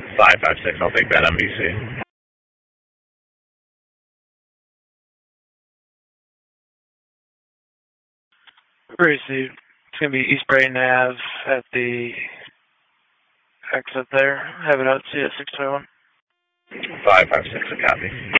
556, I'll take that MVC. Received. It's going to be East Brayton Ave at the exit there. Have it out, CS 621. 556, a copy.